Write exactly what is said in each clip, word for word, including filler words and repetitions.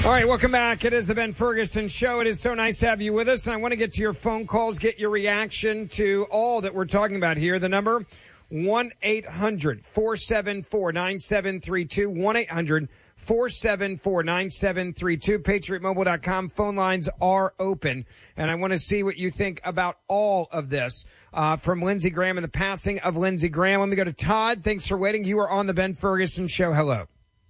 All right, welcome back. It is the Ben Ferguson Show. It is so nice to have you with us, and I want to get to your phone calls, get your reaction to all that we're talking about here. The number, one eight hundred four seven four nine seven three two, one eight hundred four seven four nine seven three two. Patriot Mobile dot com. Phone lines are open, and I want to see what you think about all of this. Uh, from Lindsey Graham and the passing of Lindsey Graham. Let me go to Todd. Thanks for waiting. You are on the Ben Ferguson Show. Hello.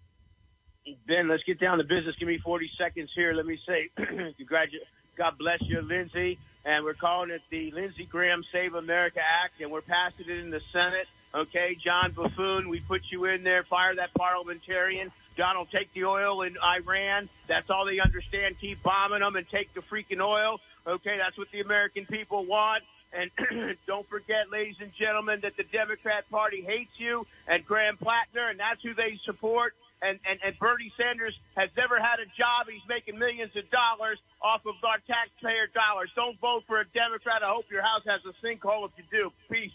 Ben, let's get down to business. Give me forty seconds here. Let me say, congratulations. God bless you, Lindsey. And we're calling it the Lindsey Graham Save America Act, and we're passing it in the Senate. Okay, John Buffoon, we put you in there. Fire that parliamentarian. John will take the oil in Iran. That's all they understand. Keep bombing them and take the freaking oil. Okay, that's what the American people want. And don't forget, ladies and gentlemen, that the Democrat Party hates you and Graham Plattner, and that's who they support. And, and, and Bernie Sanders has never had a job. He's making millions of dollars off of our taxpayer dollars. Don't vote for a Democrat. I hope your house has a sinkhole if you do. Peace.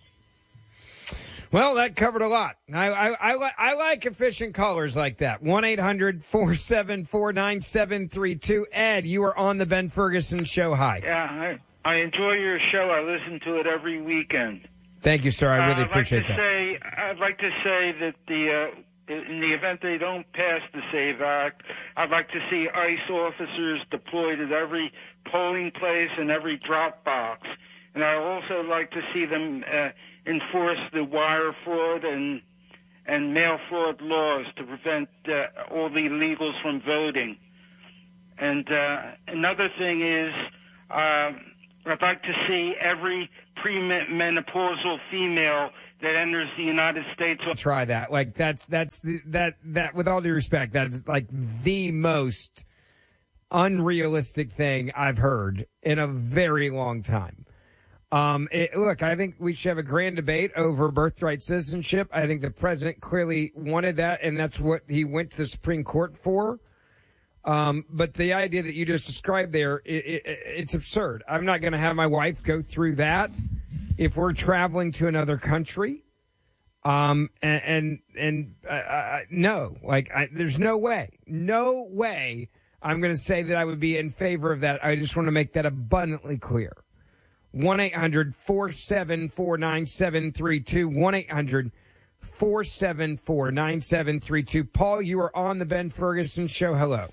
Well, that covered a lot. I, I, I, li- I like efficient callers like that. one eight hundred four seven four nine seven three two. Ed, you are on the Ben Ferguson Show. Hi. Yeah, I, I enjoy your show. I listen to it every weekend. Thank you, sir. I really uh, appreciate I'd like to that. Say, I'd like to say that the... Uh, in the event they don't pass the SAVE Act, I'd like to see ICE officers deployed at every polling place and every drop box. And I'd also like to see them uh, enforce the wire fraud and and mail fraud laws to prevent uh, all the illegals from voting. And uh, another thing is uh, I'd like to see every premenopausal female that enters the United States. Try that. Like that's that's the, that that. With all due respect, that is like the most unrealistic thing I've heard in a very long time. Um, it, look, I think we should have a grand debate over birthright citizenship. I think the president clearly wanted that, and that's what he went to the Supreme Court for. Um, but the idea that you just described there, it, it, it's absurd. I'm not going to have my wife go through that if we're traveling to another country. Um, and, and, and uh, uh, no, like, I, there's no way, no way I'm going to say that I would be in favor of that. I just want to make that abundantly clear. one eight hundred four seven four nine seven three two, one eight hundred four seven four nine seven three two. Paul, you are on the Ben Ferguson Show. Hello.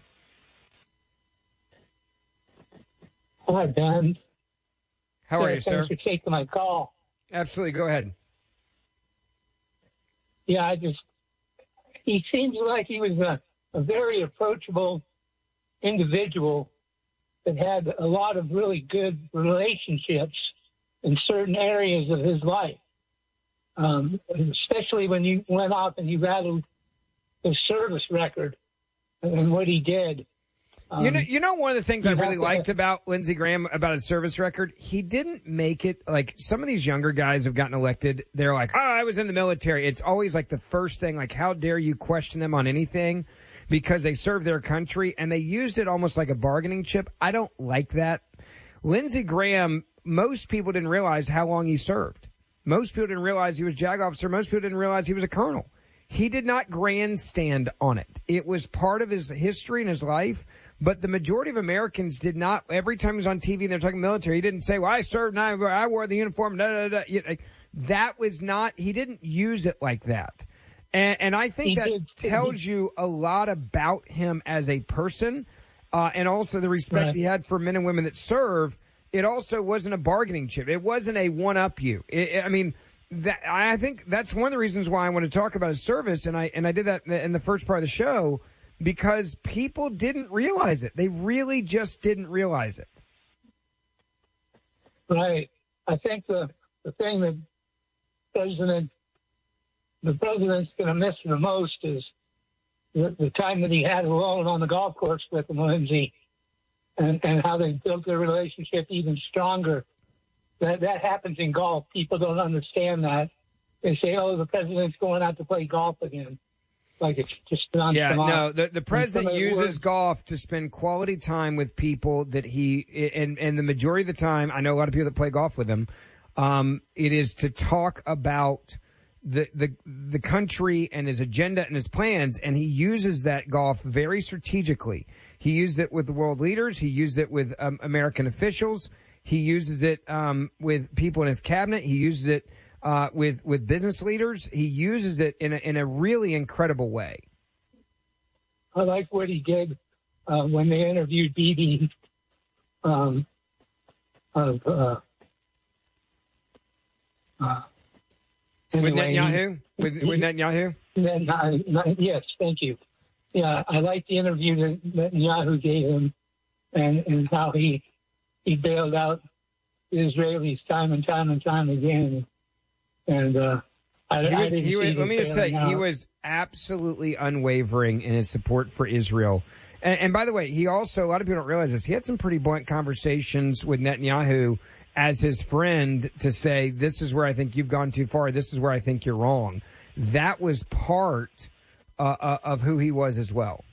Hi, Ben. How are yeah, you, sir? Thanks for taking my call. Absolutely. Go ahead. Yeah, I just, he seemed like he was a, a very approachable individual that had a lot of really good relationships in certain areas of his life. Um, especially when you went off and you rattled his service record and what he did. You know, you know, one of the things I really to, liked about Lindsey Graham, about his service record, he didn't make it, like, some of these younger guys have gotten elected, they're like, oh, I was in the military. It's always like the first thing, like, how dare you question them on anything because they served their country, and they used it almost like a bargaining chip. I don't like that. Lindsey Graham, most people didn't realize how long he served. Most people didn't realize he was JAG officer. Most people didn't realize he was a colonel. He did not grandstand on it. It was part of his history and his life. But the majority of Americans did not. Every time he was on T V and they're talking military, he didn't say, well, I served, and I wore the uniform. Da, da, da. That was not, he didn't use it like that. And, and I think that tells you a lot about him as a person, uh, and also the respect right. he had for men and women that serve. It also wasn't a bargaining chip. It wasn't a one-up you. It, I mean, that, I think that's one of the reasons why I want to talk about his service, and I and I did that in the first part of the show, because people didn't realize it. They really just didn't realize it. Right. I think the, the thing that President, the president's going to miss the most is the, the time that he had alone on the golf course with Lindsey, and, and how they built their relationship even stronger. That that happens in golf. People don't understand that. They say, oh, the president's going out to play golf again. Like it's just nonchalant. Yeah, no, the, the president uses words. golf to spend quality time with people that he, and, and the majority of the time, I know a lot of people that play golf with him, um, it is to talk about the, the the country and his agenda and his plans, and he uses that golf very strategically. He used it with the world leaders. He used it with um, American officials. He uses it um, with people in his cabinet. He uses it uh, with with business leaders. He uses it in a, in a really incredible way. I like what he did uh, when they interviewed Bibi um, of uh, uh, anyway, with Netanyahu. He, with, with Netanyahu. Then I, yes, thank you. Yeah, I like the interview that Netanyahu gave him, and, and how he he bailed out the Israelis time and time and time again. And uh, I, he was, I didn't he was, see let me just say, out. he was absolutely unwavering in his support for Israel. And, and by the way, he also, a lot of people don't realize this, he had some pretty blunt conversations with Netanyahu as his friend to say, this is where I think you've gone too far. This is where I think you're wrong. That was part uh, uh, of who he was as well.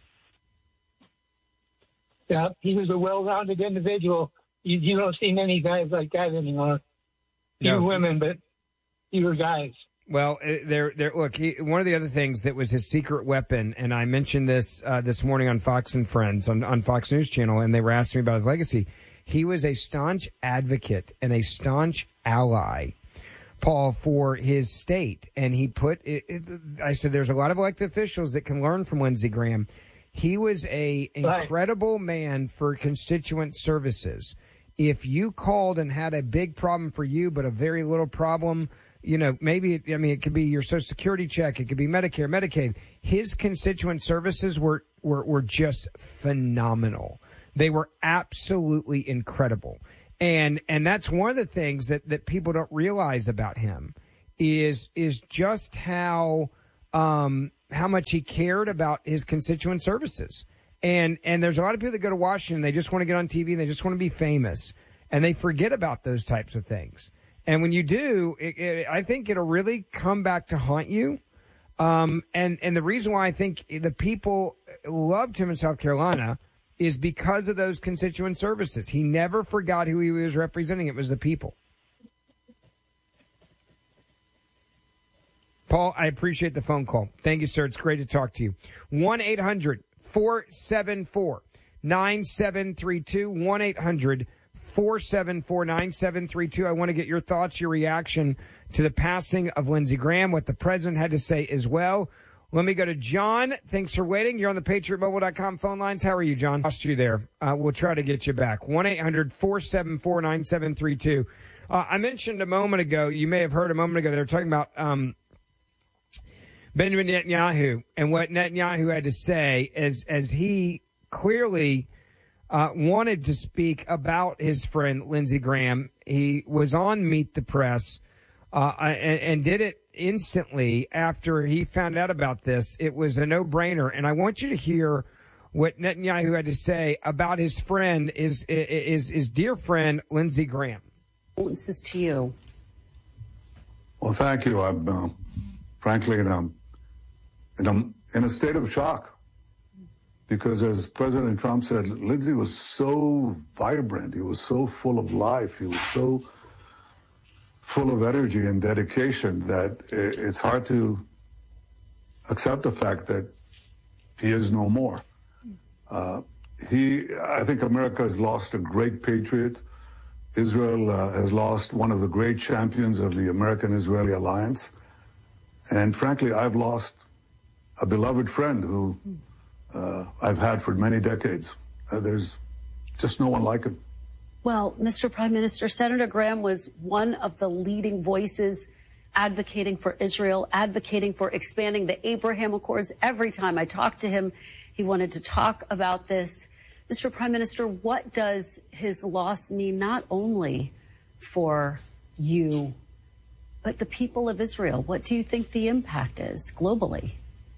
Yeah, he was a well-rounded individual. You, you don't see many guys like that anymore. Few No. women, but fewer guys. Well, there, there. Look, he, one of the other things that was his secret weapon, and I mentioned this uh, this morning on Fox and Friends on, on Fox News Channel, and they were asking me about his legacy. He was a staunch advocate and a staunch ally, Paul, for his state, and he put. It, it, I said, there's a lot of elected officials that can learn from Lindsey Graham. He was a Right. incredible man for constituent services. If you called and had a big problem for you, but a very little problem, you know, maybe, I mean, it could be your Social Security check. It could be Medicare, Medicaid. His constituent services were, were, were just phenomenal. They were absolutely incredible. And, and that's one of the things that, that people don't realize about him is, is just how, um, how much he cared about his constituent services. And and there's a lot of people that go to Washington, they just want to get on T V, and they just want to be famous, and they forget about those types of things. And when you do, it, it, I think it'll really come back to haunt you. Um, and, and the reason why I think the people loved him in South Carolina is because of those constituent services. He never forgot who he was representing. It was the people. Paul, I appreciate the phone call. Thank you, sir. It's great to talk to you. one eight hundred four seven four nine seven three two. one eight hundred four seven four nine seven three two. I want to get your thoughts, your reaction to the passing of Lindsey Graham, what the president had to say as well. Let me go to John. Thanks for waiting. You're on the patriot mobile dot com phone lines. How are you, John? Lost you there. Uh, we'll try to get you back. one eight hundred four seven four nine seven three two. Uh, I mentioned a moment ago, you may have heard a moment ago, they were talking about um, Benjamin Netanyahu and what Netanyahu had to say as as he clearly uh, wanted to speak about his friend Lindsey Graham. He was on Meet the Press uh, and, and did it instantly after he found out about this. It was a no-brainer, and I want you to hear what Netanyahu had to say about his friend, his, his, his dear friend Lindsey Graham. This is to you. Well, thank you. I'm uh, frankly, in a, in, a, in a state of shock because, as President Trump said, Lindsey was so vibrant. He was so full of life. He was so full of energy and dedication that it's hard to accept the fact that he is no more. Uh, he, I think America has lost a great patriot. Israel uh, has lost one of the great champions of the American-Israeli alliance. And frankly, I've lost a beloved friend who uh, I've had for many decades. Uh, there's just no one like him. Well, Mister Prime Minister, Senator Graham was one of the leading voices advocating for Israel, advocating for expanding the Abraham Accords. Every time I talked to him, he wanted to talk about this. Mister Prime Minister, what does his loss mean not only for you, but the people of Israel? What do you think the impact is globally?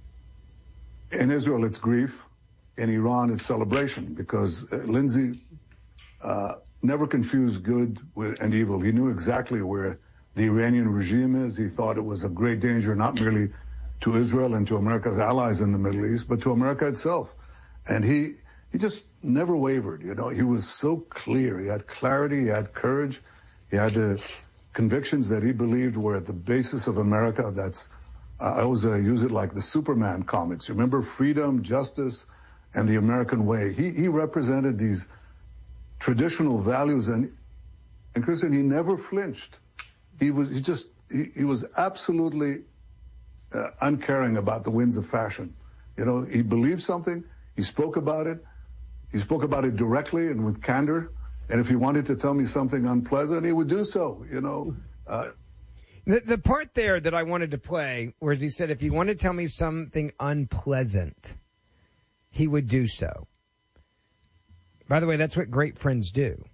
In Israel, it's grief. In Iran, it's celebration because uh, Lindsey uh, never confused good with, and evil. He knew exactly where the Iranian regime is. He thought it was a great danger, not merely to Israel and to America's allies in the Middle East, but to America itself. And he he just never wavered. You know, he was so clear. He had clarity. He had courage. He had the convictions that he believed were at the basis of America. That's, uh, I always uh, use it like the Superman comics. You remember freedom, justice, and the American way. He, he represented these traditional values, and, and Christian, he never flinched. He was, he just, he, he was absolutely uh, uncaring about the winds of fashion. You know, he believed something, he spoke about it, he spoke about it directly and with candor. And if he wanted to tell me something unpleasant, he would do so, you know. Uh, the, the part there that I wanted to play, whereas he said if he wanted to tell me something unpleasant, he would do so. By the way, that's what great friends do.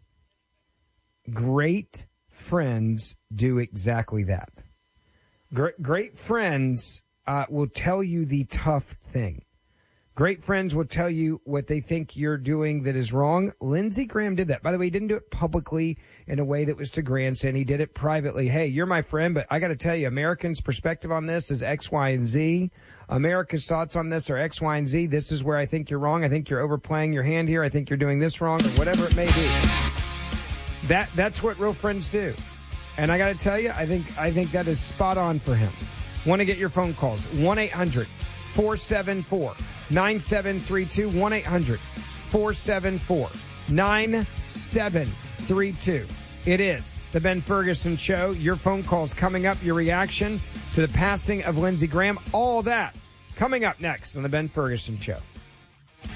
Great friends do exactly that. Great, great friends uh, will tell you the tough thing. Great friends will tell you what they think you're doing that is wrong. Lindsey Graham did that. By the way, he didn't do it publicly in a way that was to grandstand. He did it privately. Hey, you're my friend, but I got to tell you, Americans' perspective on this is X, Y, and Z. America's thoughts on this are X, Y, and Z. This is where I think you're wrong. I think you're overplaying your hand here. I think you're doing this wrong, or whatever it may be. That that's what real friends do. And I got to tell you, I think I think that is spot on for him. Want to get your phone calls? one eight hundred four seven four nine seven three two. one eight hundred four seven four nine seven three two. It is the Ben Ferguson Show. Your phone calls coming up, your reaction to the passing of Lindsey Graham. All that coming up next on the Ben Ferguson Show.